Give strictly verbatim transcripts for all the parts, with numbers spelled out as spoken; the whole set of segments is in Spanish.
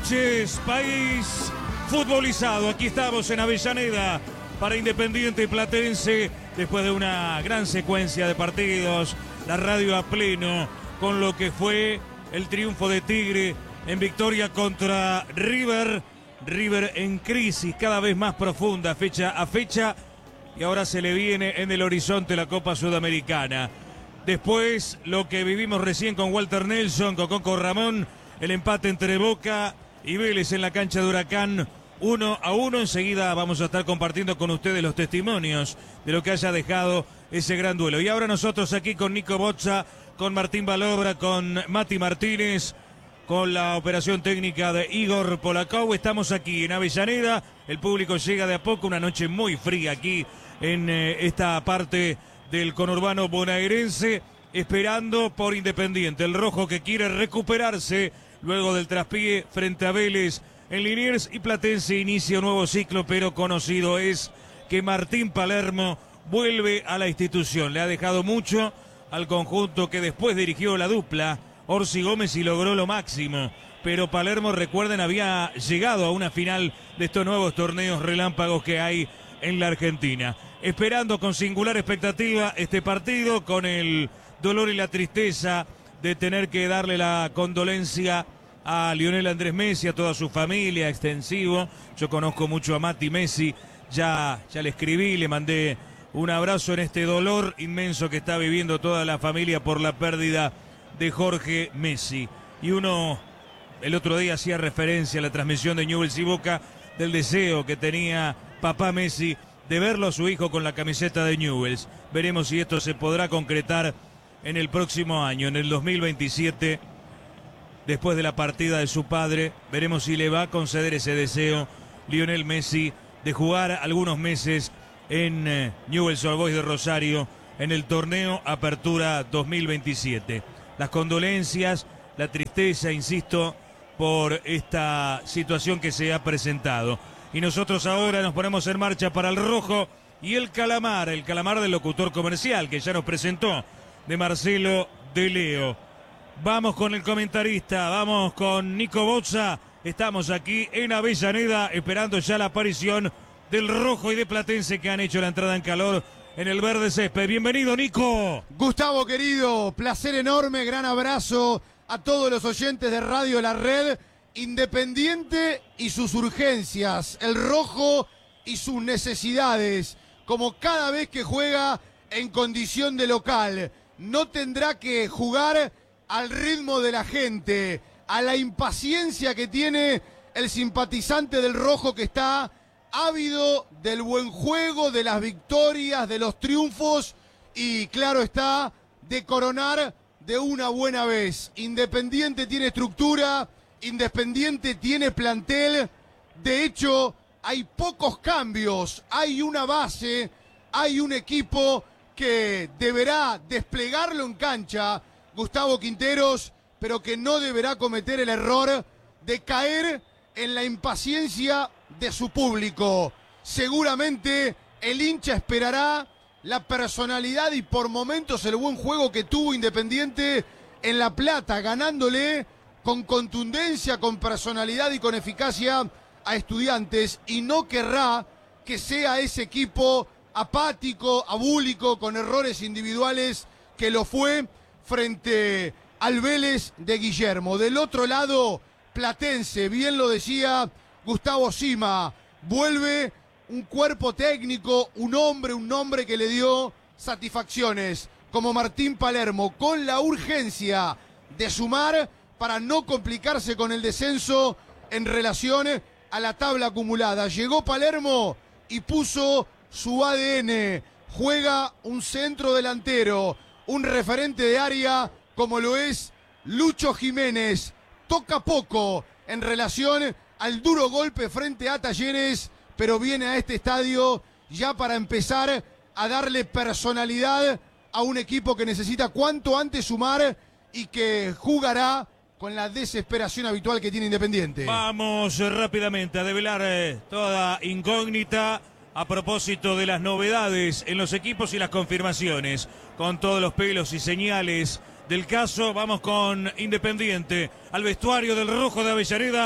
noches, país futbolizado. Aquí estamos en Avellaneda para Independiente Platense, después de una gran secuencia de partidos, la radio a pleno, con lo que fue el triunfo de Tigre en victoria contra River. River en crisis cada vez más profunda, fecha a fecha, y ahora se le viene en el horizonte la Copa Sudamericana. Después, lo que vivimos recién con Walter Nelson, con Coco Ramón, el empate entre Boca y Vélez en la cancha de Huracán, uno a uno. Enseguida vamos a estar compartiendo con ustedes los testimonios de lo que haya dejado ese gran duelo. Y ahora nosotros aquí con Nico Bozza, con Martín Balobra, con Mati Martínez, con la operación técnica de Igor Polakov. Estamos aquí en Avellaneda, el público llega de a poco, una noche muy fría aquí en eh, esta parte del conurbano bonaerense, esperando por Independiente, el rojo que quiere recuperarse luego del traspié frente a Vélez en Liniers, y Platense inicia un nuevo ciclo, pero conocido es que Martín Palermo vuelve a la institución. Le ha dejado mucho al conjunto que después dirigió la dupla Orsi Gómez y logró lo máximo, pero Palermo, recuerden, había llegado a una final de estos nuevos torneos relámpagos que hay en la Argentina. Esperando con singular expectativa este partido, con el dolor y la tristeza de tener que darle la condolencia a Lionel Andrés Messi, a toda su familia, extensivo. Yo conozco mucho a Mati Messi, ya, ya le escribí, le mandé un abrazo en este dolor inmenso que está viviendo toda la familia por la pérdida de Jorge Messi. Y uno, el otro día hacía referencia a la transmisión de Newell's y Boca del deseo que tenía papá Messi de verlo a su hijo con la camiseta de Newell's. Veremos si esto se podrá concretar en el próximo año, en el dos mil veintisiete, después de la partida de su padre. Veremos si le va a conceder ese deseo Lionel Messi de jugar algunos meses en eh, Newell's Old Boys de Rosario en el torneo Apertura dos mil veintisiete. Las condolencias, la tristeza, insisto, por esta situación que se ha presentado. Y nosotros ahora nos ponemos en marcha para el rojo y el calamar, el calamar del locutor comercial que ya nos presentó, de Marcelo de Leo. Vamos con el comentarista, vamos con Nico Bozza. Estamos aquí en Avellaneda esperando ya la aparición del rojo y de Platense, que han hecho la entrada en calor en el verde césped. Bienvenido, Nico. Gustavo, querido, placer enorme, gran abrazo a todos los oyentes de Radio La Red. Independiente y sus urgencias, el rojo y sus necesidades, como cada vez que juega en condición de local. No tendrá que jugar al ritmo de la gente, a la impaciencia que tiene el simpatizante del rojo, que está ávido del buen juego, de las victorias, de los triunfos y, claro está, de coronar de una buena vez. Independiente tiene estructura, Independiente tiene plantel, de hecho hay pocos cambios, hay una base, hay un equipo que deberá desplegarlo en cancha, Gustavo Quinteros, pero que no deberá cometer el error de caer en la impaciencia de su público. Seguramente el hincha esperará la personalidad y por momentos el buen juego que tuvo Independiente en La Plata, ganándole con contundencia, con personalidad y con eficacia a Estudiantes, y no querrá que sea ese equipo apático, abúlico, con errores individuales que lo fue frente al Vélez de Guillermo. Del otro lado, Platense, bien lo decía Gustavo Sima, vuelve un cuerpo técnico, un hombre, un nombre que le dio satisfacciones, como Martín Palermo, con la urgencia de sumar para no complicarse con el descenso en relación a la tabla acumulada. Llegó Palermo y puso su A D N, juega un centro delantero, un referente de área como lo es Lucho Jiménez, toca poco en relación al duro golpe frente a Talleres, pero viene a este estadio ya para empezar a darle personalidad a un equipo que necesita cuanto antes sumar y que jugará con la desesperación habitual que tiene Independiente. Vamos eh, rápidamente a develar eh, toda incógnita a propósito de las novedades en los equipos y las confirmaciones, con todos los pelos y señales del caso. Vamos con Independiente, al vestuario del rojo de Avellaneda,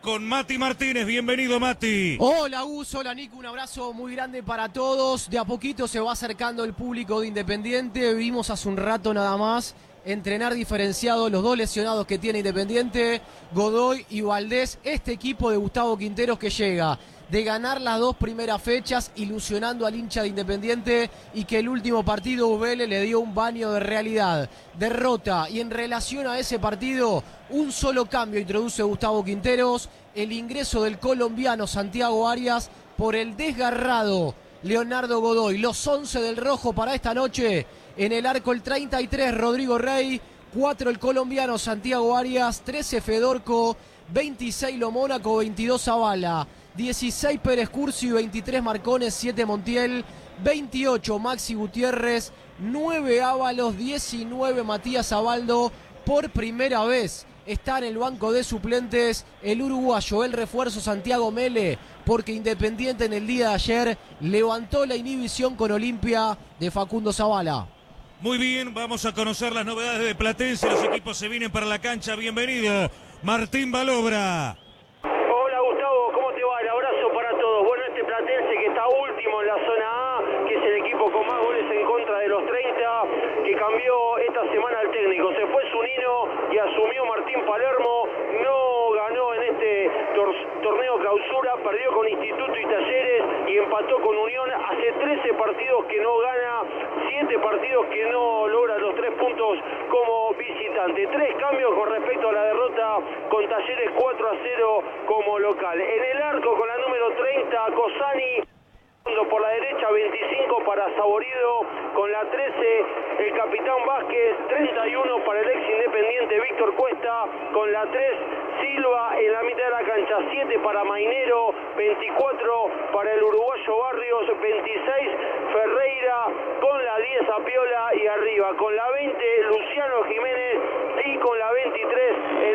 con Mati Martínez. Bienvenido, Mati. Hola, Gus, hola, Nico, un abrazo muy grande para todos. De a poquito se va acercando el público de Independiente. Vimos hace un rato nada más entrenar diferenciado los dos lesionados que tiene Independiente, Godoy y Valdés. Este equipo de Gustavo Quinteros que llega de ganar las dos primeras fechas, ilusionando al hincha de Independiente, y que el último partido Vélez le dio un baño de realidad. Derrota, y en relación a ese partido, un solo cambio introduce Gustavo Quinteros: el ingreso del colombiano Santiago Arias por el desgarrado Leonardo Godoy. Los once del rojo para esta noche: en el arco el treinta y tres Rodrigo Rey, cuatro el colombiano Santiago Arias, trece Fedorco, veintiséis Lo Mónaco, veintidós Zavala, dieciséis Pérez Curcio, veintitrés Marcones, siete Montiel, veintiocho Maxi Gutiérrez, nueve Ábalos, diecinueve Matías Abaldo. Por primera vez está en el banco de suplentes el uruguayo, el refuerzo Santiago Mele, porque Independiente en el día de ayer levantó la inhibición con Olimpia de Facundo Zavala. Muy bien, vamos a conocer las novedades de Platense. Los equipos se vienen para la cancha. Bienvenido, Martín Balobra. Hola, Gustavo, ¿cómo te va? El abrazo para todos. Bueno, este Platense que está último en la zona A, que es el equipo con más goles en contra de los treinta, que cambió esta semana al técnico. Se fue Zunino y asumió Martín Palermo. No ganó en este tor torneo clausura, perdió con Instituto y Talleres y empató con Unión. Hace trece partidos que no gana, siete partidos que no logra los tres puntos como visitante. Tres cambios con respecto a la derrota con Talleres, cuatro a cero como local. En el arco con la número treinta, Cosani. Por la derecha, veinticinco para Saborido, con la trece el capitán Vázquez, treinta y uno para el ex Independiente Víctor Cuesta, con la tres Silva en la mitad de la cancha, siete para Mainero, veinticuatro para el uruguayo Barrios, veintiséis Ferreira, con la diez Apiola y arriba con la veinte Luciano Jiménez y con la veintitrés el